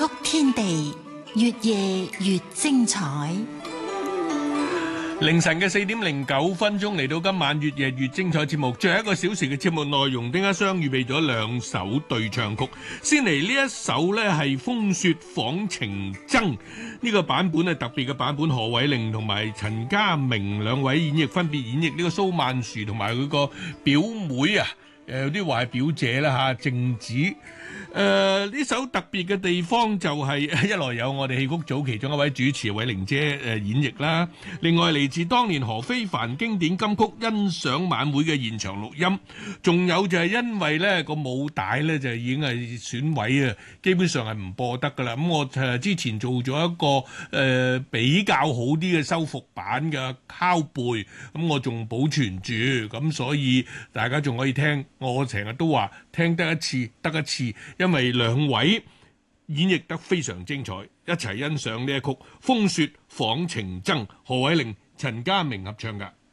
曲天地，越夜越精彩。 凌晨嘅4:09嚟到今晚越夜越精彩節目，最後一個小時嘅節目內容，丁家雙預備咗2首對唱曲。先嚟呢一首呢係《風雪紡情僧》，呢個版本係特別嘅版本，何偉玲同埋陳家明兩位演繹，分別演繹呢個蘇曼殊同埋佢個表妹啊，有啲話係表姐啦嚇，靜子。呢首特別嘅地方就係一來有我哋戲曲組其中一位主持偉玲姐演繹啦，另外嚟自當年何非凡經典金曲欣賞晚會嘅現場錄音，仲有就係因為呢個母帶呢就已經係損毀啊，基本上係唔播得噶啦。咁我之前做咗一個比較好啲嘅修復版嘅拷貝，咁我仲保存住，咁所以大家仲可以聽。我成日都話聽得一次得一次。因為兩位演繹得非常精彩，一齊欣賞呢一曲《風雪紡情僧》，何偉玲、陳家明合唱㗎。